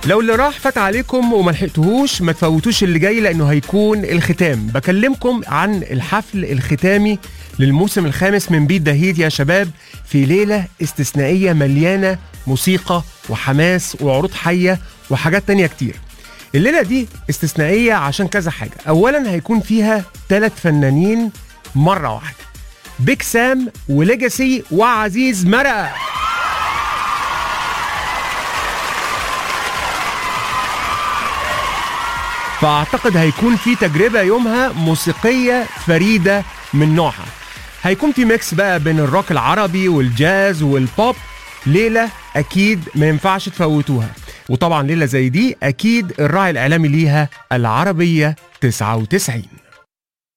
لو اللي راح فات عليكم وما لحقتوهوش ما تفوتوش اللي جاي، لانه هيكون الختام. بكلمكم عن الحفل الختامي للموسم الخامس من بيت دهيت يا شباب، في ليلة استثنائية مليانة موسيقى وحماس وعروض حية وحاجات تانية كتير. الليلة دي استثنائية عشان كذا حاجة. اولا هيكون فيها 3 فنانين مرة واحدة، بيك سام وليجاسي وعزيز مرقة. فأعتقد هيكون في تجربة يومها موسيقية فريدة من نوعها. هيكون في ميكس بقى بين الروك العربي والجاز والبوب. ليلة أكيد ما ينفعش تفوتوها. وطبعا ليلة زي دي أكيد الراعي الإعلامي ليها العربية 99.